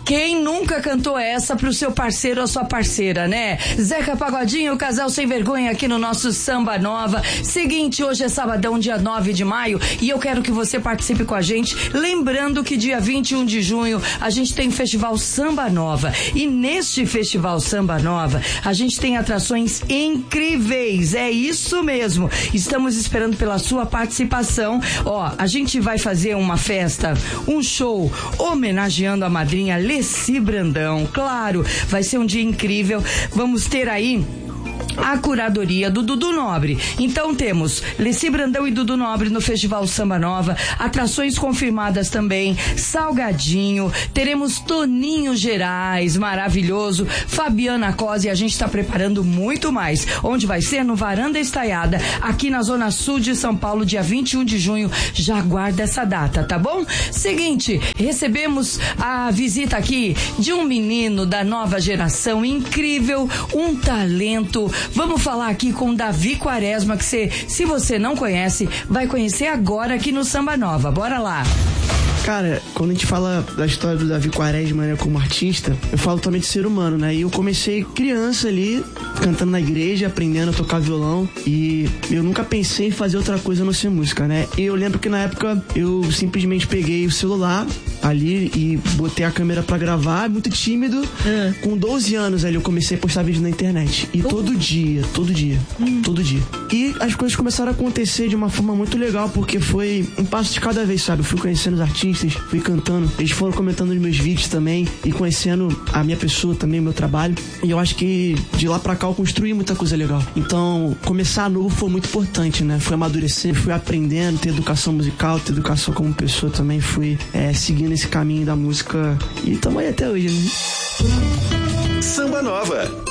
Quem nunca cantou essa pro seu parceiro ou sua parceira, né? Zeca Pagodinho, o casal sem vergonha aqui no nosso Samba Nova. Seguinte, hoje é sabadão, dia 9 de maio, e eu quero que você participe com a gente, lembrando que dia 21 de junho a gente tem o Festival Samba Nova, e neste Festival Samba Nova a gente tem atrações incríveis, é isso mesmo, estamos esperando pela sua participação. Ó, a gente vai fazer uma festa, um show homenageando a madrinha Leci Brandão, claro, vai ser um dia incrível, vamos ter aí a curadoria do Dudu Nobre. Então temos Leci Brandão e Dudu Nobre no Festival Samba Nova, atrações confirmadas também, Salgadinho, teremos Toninho Gerais, maravilhoso, Fabiana Cosa, e a gente está preparando muito mais. Onde vai ser? No Varanda Estaiada, aqui na Zona Sul de São Paulo, dia 21 de junho, já aguarda essa data, tá bom? Seguinte, recebemos a visita aqui de um menino da nova geração, incrível, um talento. Vamos falar aqui com Davi Quaresma, que se você não conhece, vai conhecer agora aqui no Samba Nova. Bora lá! Cara, quando a gente fala da história do Davi Quaresma, né, como artista, eu falo também de ser humano, né? E eu comecei criança ali, cantando na igreja, aprendendo a tocar violão, e eu nunca pensei em fazer outra coisa a não ser música, né? E eu lembro que na época eu simplesmente peguei o celular ali e botei a câmera pra gravar, muito tímido. Com 12 anos ali eu comecei a postar vídeo na internet. E todo dia. E as coisas começaram a acontecer de uma forma muito legal, porque foi um passo de cada vez, sabe? Eu fui conhecendo os artistas, fui cantando, eles foram comentando os meus vídeos também e conhecendo a minha pessoa também, o meu trabalho. E eu acho que de lá pra cá eu construí muita coisa legal. Então, começar novo foi muito importante, né? Fui amadurecer, fui aprendendo, ter educação musical, ter educação como pessoa também, fui seguindo esse caminho da música e tamo aí até hoje, né? Samba Nova.